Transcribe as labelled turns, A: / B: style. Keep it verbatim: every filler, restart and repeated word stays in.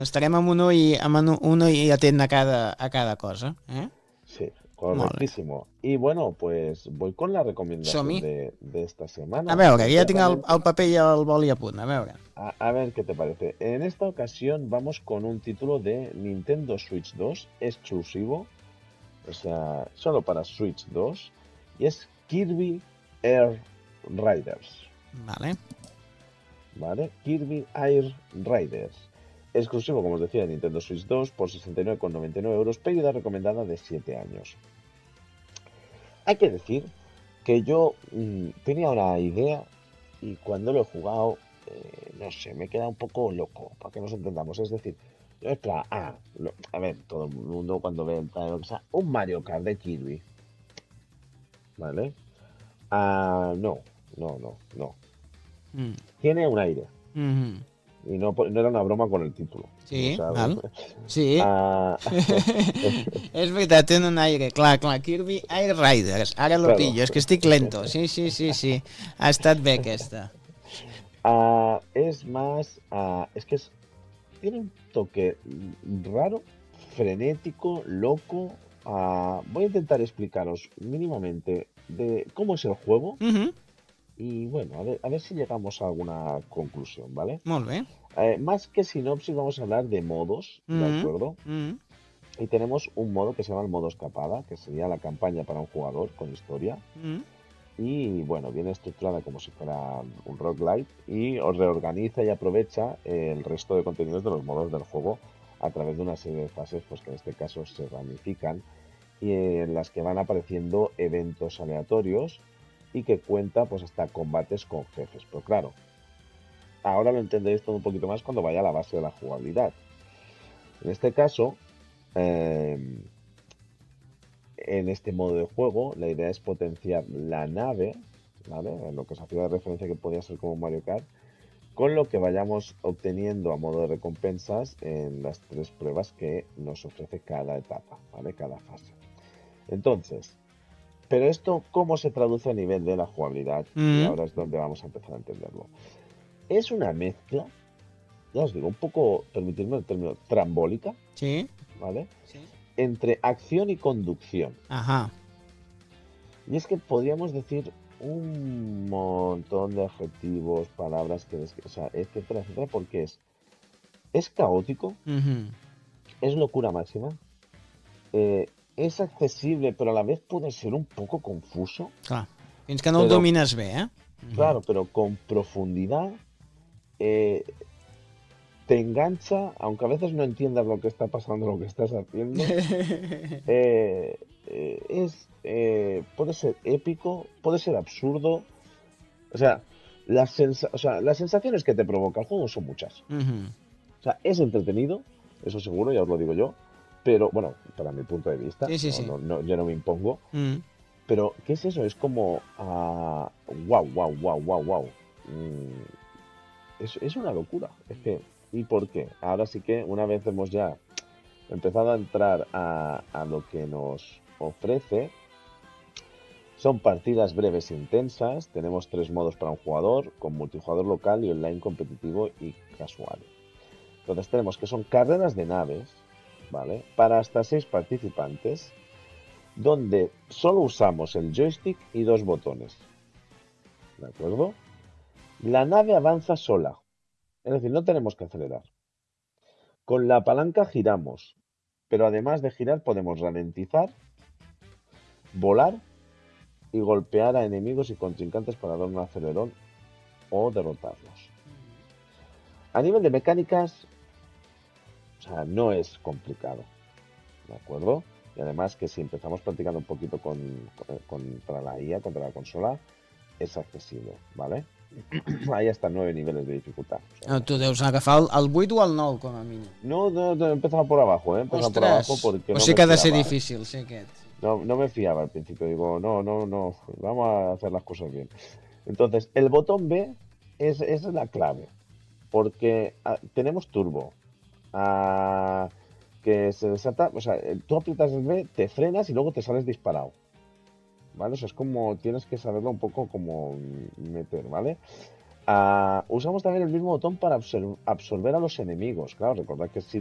A: Estarem amb un ull, amb un un ull atent a cada, a cada cosa. Eh?
B: Sí,
A: Molt bé.
B: correctísimo. Y bueno, pues voy con la recomendación
A: Som-hi.
B: de, de esta
A: A
B: semana.
A: veure, que ja tinc el,
B: Concretamente,
A: el paper i el boli a punt. A veure.
B: a, a ver qué te parece. En esta ocasión vamos con un título de Nintendo Switch dos, exclusivo, o sea, solo para Switch dos, y es Kirby Air Riders.
A: Vale.
B: ¿Vale? Kirby Air Riders. Exclusivo, como os decía, de Nintendo Switch dos por sesenta y nueve con noventa y nueve euros, pedida recomendada de siete años. Hay que decir que yo mmm, tenía una idea y cuando lo he jugado, eh, no sé, me queda un poco loco, para que nos entendamos. Es decir, yo esperaba, ah, lo- a ver, todo el mundo cuando ve el trailer, lo que sea, un Mario Kart de Kirby, ¿vale? Ah, no, no, no, no.
A: Mm.
B: Tiene un aire.
A: Mm -hmm.
B: Y no, no era una broma con el título. O
A: Sí,
B: sea,
A: val. Sí.
B: ah,
A: És veritat, tenen un aire. Clar, clar, Kirby Air Riders. Ara lo
B: claro.
A: pillo, és que estic lento. Sí, sí, sí, sí. Ha estat bé aquesta.
B: Ah, es más, ah, es que es, tiene un toque raro, frenético, loco. Ah, voy a intentar explicaros mínimamente de cómo es el juego
A: Mm -hmm.
B: y bueno, a ver, a ver si llegamos a alguna conclusión, ¿vale?
A: Molt bé.
B: Eh, más que sinopsis, vamos a hablar de modos,
A: Mm
B: ¿de
A: -hmm.
B: acuerdo?
A: Mm -hmm.
B: Y tenemos un modo que se llama el modo escapada, que sería la campaña para un jugador con historia.
A: Mm -hmm.
B: Y bueno, viene estructurada como si fuera un roguelite y os reorganiza y aprovecha el resto de contenidos de los modos del juego a través de una serie de fases, pues que en este caso se ramifican y en las que van apareciendo eventos aleatorios y que cuenta pues hasta combates con jefes. Pero claro, ahora lo entenderéis todo un poquito más cuando vaya a la base de la jugabilidad. En este caso, eh, en este modo de juego, la idea es potenciar la nave, ¿vale? En lo que os hacía de referencia que podía ser como Mario Kart, con lo que vayamos obteniendo a modo de recompensas en las tres pruebas que nos ofrece cada etapa, ¿vale? Cada fase. Entonces, pero esto, ¿cómo se traduce a nivel de la jugabilidad?
A: Mm
B: Y
A: -hmm.
B: ahora es donde vamos a empezar a entenderlo. Es una mezcla, ya os digo, un poco, permitidme el término, trambólica,
A: Sí.
B: ¿vale?
A: Sí.
B: Entre acción y conducción.
A: Ajá.
B: Y es que podríamos decir un montón de adjetivos, palabras, que des- o sea, etcétera, etcétera, porque es, es caótico,
A: Mm -hmm.
B: es locura máxima, eh, es accesible, pero a la vez puede ser un poco confuso,
A: Clar. Fins que no el
B: pero
A: domines bé, eh? Mm -hmm.
B: claro, pero con profundidad, eh, te engancha, aunque a veces no entiendas lo que está pasando, lo que estás haciendo, eh, eh, es, eh, puede ser épico, puede ser absurdo. O sea, las, sensa o sea, las sensaciones que te provoca el juego son muchas.
A: Mm -hmm.
B: O sea, es entretenido, eso seguro, ya os lo digo yo. Pero, bueno, para mi punto de vista,
A: Sí, sí,
B: no,
A: sí.
B: no, no, yo no me impongo.
A: Mm -hmm.
B: Pero, ¿qué es eso? Es como, uh, wow, wow, wow, wow, wow. Mm, es, es una locura. Es que, ¿y por qué? Ahora sí que, una vez hemos ya empezado a entrar a, a lo que nos ofrece, son partidas breves e intensas, tenemos tres modos para un jugador, con multijugador local y online competitivo y casual. Entonces tenemos que son carreras de naves, ¿vale? Para hasta seis participantes, donde solo usamos el joystick y dos botones, ¿de acuerdo? La nave avanza sola, es decir, no tenemos que acelerar. Con la palanca giramos, pero además de girar podemos ralentizar, volar y golpear a enemigos y contrincantes para dar un acelerón o derrotarlos. A nivel de mecánicas, o sea, no es complicado, ¿de acuerdo? Y además que si empezamos practicando un poquito con, con, contra la I A, contra la consola, es accesible, ¿vale? Hay hasta nueve niveles de dificultad. O sea,
A: No, tu deus agafar el, el vuit o el nou, com a mínim.
B: no, no, no, he empezado por abajo, ¿eh? He empezado por abajo
A: Ostres,
B: porque
A: o
B: no
A: sí
B: me
A: que ha de ser
B: fiaba.
A: difícil, sí, aquest.
B: No, no me fiaba al principio, digo, no, no, no, vamos a hacer las cosas bien. Entonces, el botón B es, es la clave, porque ah, tenemos turbo, ah, que se desata, o sea, eh, tú aprietas el B, te frenas y luego te sales disparado, ¿vale? O sea, es como, tienes que saberlo un poco como meter, ¿vale? Ah, usamos también el mismo botón para absor- absorber a los enemigos. Claro, recordad que si